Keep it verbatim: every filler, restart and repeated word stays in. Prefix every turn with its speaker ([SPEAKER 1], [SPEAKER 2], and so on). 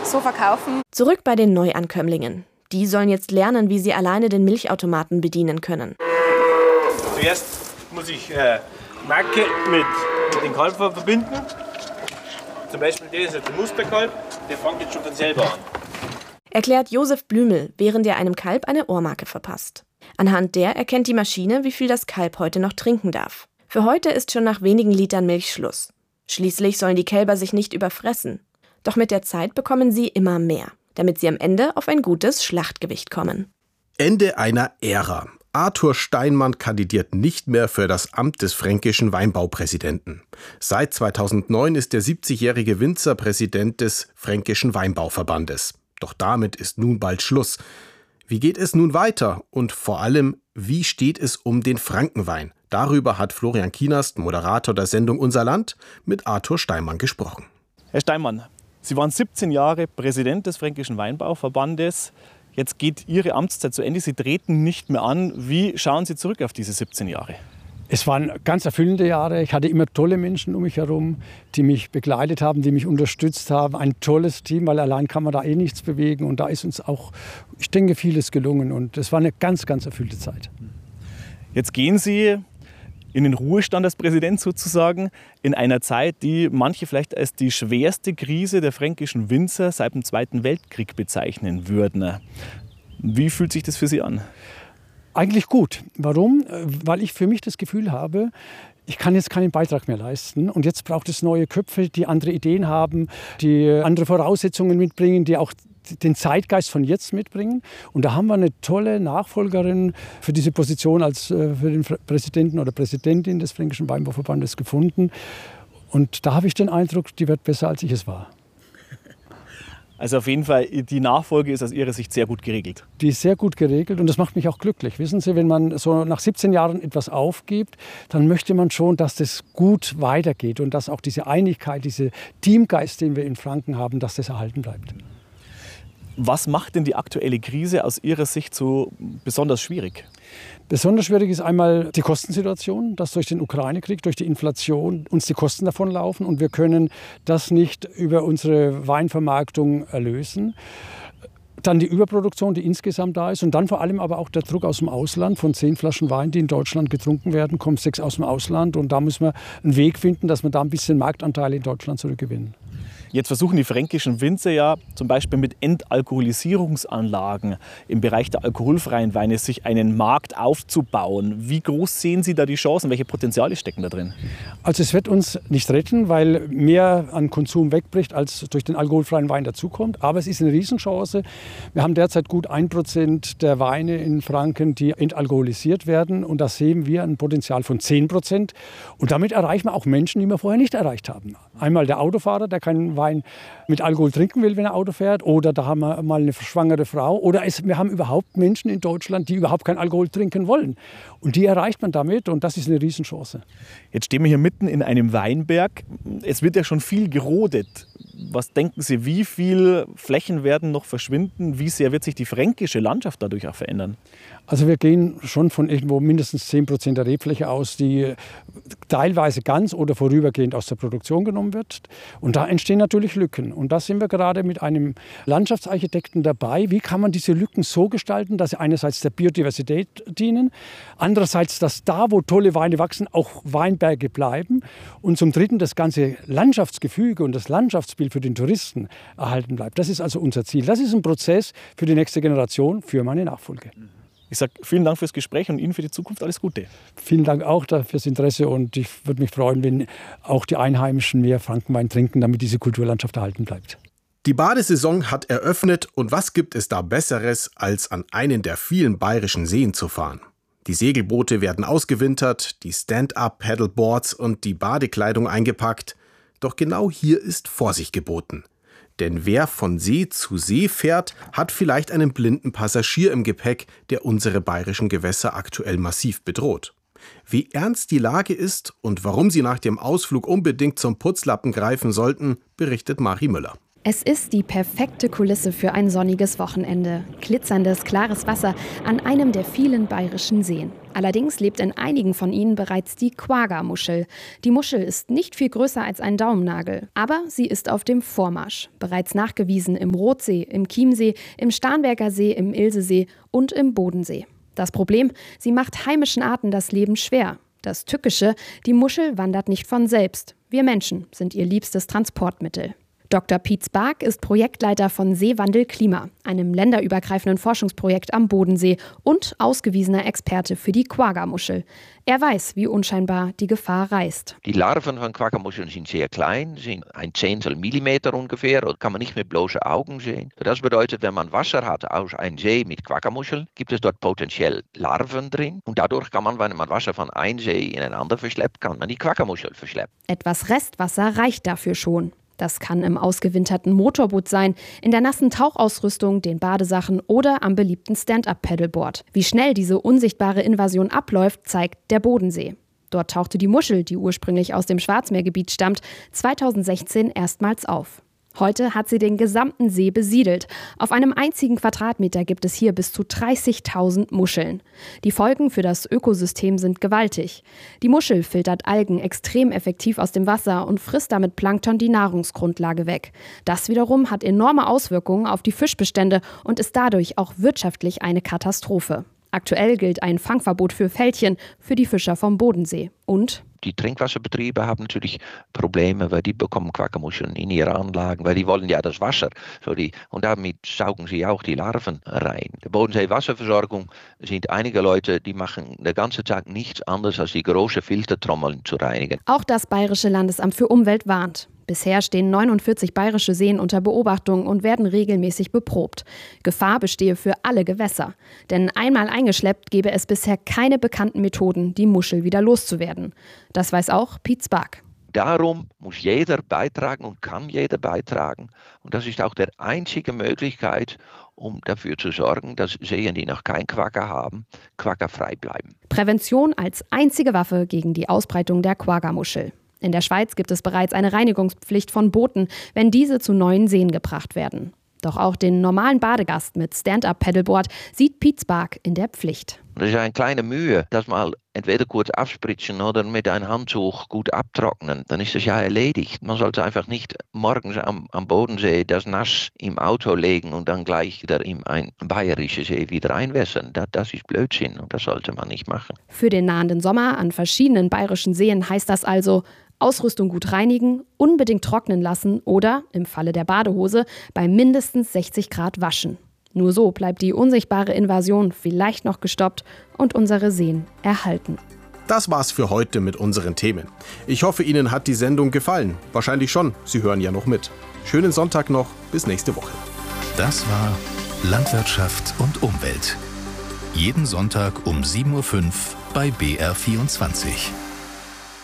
[SPEAKER 1] so verkaufen.
[SPEAKER 2] Zurück bei den Neuankömmlingen. Die sollen jetzt lernen, wie sie alleine den Milchautomaten bedienen können.
[SPEAKER 3] Zuerst muss ich äh, Marke mit, mit dem Kalb verbinden. Zum Beispiel der ist jetzt ein Musterkalb, der fängt jetzt schon von selber an.
[SPEAKER 2] Erklärt Josef Blümel, während er einem Kalb eine Ohrmarke verpasst. Anhand der erkennt die Maschine, wie viel das Kalb heute noch trinken darf. Für heute ist schon nach wenigen Litern Milch Schluss. Schließlich sollen die Kälber sich nicht überfressen. Doch mit der Zeit bekommen sie immer mehr, damit sie am Ende auf ein gutes Schlachtgewicht kommen.
[SPEAKER 4] Ende einer Ära. Arthur Steinmann kandidiert nicht mehr für das Amt des fränkischen Weinbaupräsidenten. Seit zweitausendneun ist der siebzigjährige Winzer Präsident des Fränkischen Weinbauverbandes. Doch damit ist nun bald Schluss. Wie geht es nun weiter? Und vor allem, wie steht es um den Frankenwein? Darüber hat Florian Kienast, Moderator der Sendung Unser Land, mit Arthur Steinmann gesprochen.
[SPEAKER 5] Herr Steinmann, Sie waren siebzehn Jahre Präsident des Fränkischen Weinbauverbandes. Jetzt geht Ihre Amtszeit zu Ende. Sie treten nicht mehr an. Wie schauen Sie zurück auf diese siebzehn Jahre?
[SPEAKER 6] Es waren ganz erfüllende Jahre. Ich hatte immer tolle Menschen um mich herum, die mich begleitet haben, die mich unterstützt haben. Ein tolles Team, weil allein kann man da eh nichts bewegen. Und da ist uns auch, ich denke, vieles gelungen. Und es war eine ganz, ganz erfüllte Zeit.
[SPEAKER 5] Jetzt gehen Sie in den Ruhestand als Präsident sozusagen, in einer Zeit, die manche vielleicht als die schwerste Krise der fränkischen Winzer seit dem Zweiten Weltkrieg bezeichnen würden. Wie fühlt sich das für Sie an?
[SPEAKER 6] Eigentlich gut. Warum? Weil ich für mich das Gefühl habe, ich kann jetzt keinen Beitrag mehr leisten und jetzt braucht es neue Köpfe, die andere Ideen haben, die andere Voraussetzungen mitbringen, die auch den Zeitgeist von jetzt mitbringen. Und da haben wir eine tolle Nachfolgerin für diese Position als äh, für den Präsidenten oder Präsidentin des Fränkischen Weinbauverbandes gefunden. Und da habe ich den Eindruck, die wird besser, als ich es war.
[SPEAKER 5] Also auf jeden Fall, die Nachfolge ist aus Ihrer Sicht sehr gut geregelt.
[SPEAKER 6] Die ist sehr gut geregelt und das macht mich auch glücklich. Wissen Sie, wenn man so nach siebzehn Jahren etwas aufgibt, dann möchte man schon, dass das gut weitergeht und dass auch diese Einigkeit, dieser Teamgeist, den wir in Franken haben, dass das erhalten bleibt.
[SPEAKER 5] Was macht denn die aktuelle Krise aus Ihrer Sicht so besonders schwierig?
[SPEAKER 6] Besonders schwierig ist einmal die Kostensituation, dass durch den Ukraine-Krieg, durch die Inflation uns die Kosten davonlaufen und wir können das nicht über unsere Weinvermarktung erlösen. Dann die Überproduktion, die insgesamt da ist und dann vor allem aber auch der Druck aus dem Ausland. Von zehn Flaschen Wein, die in Deutschland getrunken werden, kommen sechs aus dem Ausland und da müssen wir einen Weg finden, dass wir da ein bisschen Marktanteile in Deutschland zurückgewinnen.
[SPEAKER 5] Jetzt versuchen die fränkischen Winzer ja zum Beispiel mit Entalkoholisierungsanlagen im Bereich der alkoholfreien Weine sich einen Markt aufzubauen. Wie groß sehen Sie da die Chancen? Welche Potenziale stecken da drin?
[SPEAKER 6] Also es wird uns nicht retten, weil mehr an Konsum wegbricht, als durch den alkoholfreien Wein dazukommt. Aber es ist eine Riesenchance. Wir haben derzeit gut ein Prozent der Weine in Franken, die entalkoholisiert werden. Und da sehen wir ein Potenzial von zehn Prozent. Und damit erreichen wir auch Menschen, die wir vorher nicht erreicht haben. Einmal der Autofahrer, der keinen Wein mit Alkohol trinken will, wenn er Auto fährt. Oder da haben wir mal eine schwangere Frau. Oder es, wir haben überhaupt Menschen in Deutschland, die überhaupt keinen Alkohol trinken wollen. Und die erreicht man damit. Und das ist eine Riesenchance.
[SPEAKER 5] Jetzt stehen wir hier mitten in einem Weinberg. Es wird ja schon viel gerodet. Was denken Sie, wie viele Flächen werden noch verschwinden? Wie sehr wird sich die fränkische Landschaft dadurch auch verändern?
[SPEAKER 6] Also wir gehen schon von irgendwo mindestens zehn Prozent der Rebfläche aus, die teilweise ganz oder vorübergehend aus der Produktion genommen wird. Und da entstehen natürlich Lücken. Und da sind wir gerade mit einem Landschaftsarchitekten dabei. Wie kann man diese Lücken so gestalten, dass sie einerseits der Biodiversität dienen, andererseits, dass da, wo tolle Weine wachsen, auch Weinberge bleiben und zum Dritten das ganze Landschaftsgefüge und das Landschaftsbild für den Touristen erhalten bleibt. Das ist also unser Ziel. Das ist ein Prozess für die nächste Generation, für meine Nachfolge.
[SPEAKER 5] Ich sage vielen Dank fürs Gespräch und Ihnen für die Zukunft alles Gute.
[SPEAKER 6] Vielen Dank auch fürs Interesse und ich würde mich freuen, wenn auch die Einheimischen mehr Frankenwein trinken, damit diese Kulturlandschaft erhalten bleibt.
[SPEAKER 4] Die Badesaison hat eröffnet und was gibt es da Besseres, als an einen der vielen bayerischen Seen zu fahren? Die Segelboote werden ausgewintert, die Stand-up-Paddleboards und die Badekleidung eingepackt. Doch genau hier ist Vorsicht geboten. Denn wer von See zu See fährt, hat vielleicht einen blinden Passagier im Gepäck, der unsere bayerischen Gewässer aktuell massiv bedroht. Wie ernst die Lage ist und warum Sie nach dem Ausflug unbedingt zum Putzlappen greifen sollten, berichtet Mari Müller.
[SPEAKER 1] Es ist die perfekte Kulisse für ein sonniges Wochenende. Glitzerndes, klares Wasser an einem der vielen bayerischen Seen. Allerdings lebt in einigen von ihnen bereits die Quagga-Muschel. Die Muschel ist nicht viel größer als ein Daumennagel, aber sie ist auf dem Vormarsch. Bereits nachgewiesen im Rothsee, im Chiemsee, im Starnberger See, im Ilsesee und im Bodensee. Das Problem, sie macht heimischen Arten das Leben schwer. Das Tückische, die Muschel wandert nicht von selbst. Wir Menschen sind ihr liebstes Transportmittel. Doktor Piet Spark ist Projektleiter von Seewandel Klima, einem länderübergreifenden Forschungsprojekt am Bodensee und ausgewiesener Experte für die Quagga-Muschel. Er weiß, wie unscheinbar die Gefahr reißt.
[SPEAKER 7] Die Larven von Quagga-Muscheln sind sehr klein, sind ein Zehntel Millimeter ungefähr, und kann man nicht mit bloßen Augen sehen. Das bedeutet, wenn man Wasser hat aus einem See mit Quagga-Muscheln, gibt es dort potenziell Larven drin. Und dadurch kann man, wenn man Wasser von einem See in ein anderes verschleppt, kann man die Quagga-Muschel verschleppen.
[SPEAKER 1] Etwas Restwasser reicht dafür schon. Das kann im ausgewinterten Motorboot sein, in der nassen Tauchausrüstung, den Badesachen oder am beliebten Stand-up-Paddleboard. Wie schnell diese unsichtbare Invasion abläuft, zeigt der Bodensee. Dort tauchte die Muschel, die ursprünglich aus dem Schwarzmeergebiet stammt, zweitausendsechzehn erstmals auf. Heute hat sie den gesamten See besiedelt. Auf einem einzigen Quadratmeter gibt es hier bis zu dreißigtausend Muscheln. Die Folgen für das Ökosystem sind gewaltig. Die Muschel filtert Algen extrem effektiv aus dem Wasser und frisst damit Plankton die Nahrungsgrundlage weg. Das wiederum hat enorme Auswirkungen auf die Fischbestände und ist dadurch auch wirtschaftlich eine Katastrophe. Aktuell gilt ein Fangverbot für Feltchen für die Fischer vom Bodensee. Und
[SPEAKER 7] die Trinkwasserbetriebe haben natürlich Probleme, weil die bekommen Quagga-Muscheln in ihre Anlagen, weil die wollen ja das Wasser. So die, und damit saugen sie auch die Larven rein. Der Bodensee-Wasserversorgung sind einige Leute, die machen den ganzen Tag nichts anderes, als die große Filtertrommeln zu reinigen.
[SPEAKER 1] Auch das Bayerische Landesamt für Umwelt warnt. Bisher stehen neunundvierzig bayerische Seen unter Beobachtung und werden regelmäßig beprobt. Gefahr bestehe für alle Gewässer. Denn einmal eingeschleppt gäbe es bisher keine bekannten Methoden, die Muschel wieder loszuwerden. Das weiß auch Piet Spark.
[SPEAKER 7] Darum muss jeder beitragen und kann jeder beitragen. Und das ist auch die einzige Möglichkeit, um dafür zu sorgen, dass Seen, die noch kein Quagga haben, quaggafrei bleiben.
[SPEAKER 1] Prävention als einzige Waffe gegen die Ausbreitung der Quagga-Muschel. In der Schweiz gibt es bereits eine Reinigungspflicht von Booten, wenn diese zu neuen Seen gebracht werden. Doch auch den normalen Badegast mit Stand-up-Paddleboard sieht Piet Spark in der Pflicht.
[SPEAKER 7] Das ist eine kleine Mühe, das mal entweder kurz abspritzen oder mit einem Handtuch gut abtrocknen. Dann ist das ja erledigt. Man sollte einfach nicht morgens am, am Bodensee das nass im Auto legen und dann gleich wieder in ein bayerisches See wieder einwässern. Das, das ist Blödsinn und das sollte man nicht machen.
[SPEAKER 1] Für den nahenden Sommer an verschiedenen bayerischen Seen heißt das also: Ausrüstung gut reinigen, unbedingt trocknen lassen oder, im Falle der Badehose, bei mindestens sechzig Grad waschen. Nur so bleibt die unsichtbare Invasion vielleicht noch gestoppt und unsere Seen erhalten.
[SPEAKER 4] Das war's für heute mit unseren Themen. Ich hoffe, Ihnen hat die Sendung gefallen. Wahrscheinlich schon, Sie hören ja noch mit. Schönen Sonntag noch, bis nächste Woche.
[SPEAKER 8] Das war Landwirtschaft und Umwelt. Jeden Sonntag um sieben Uhr fünf bei B R vierundzwanzig.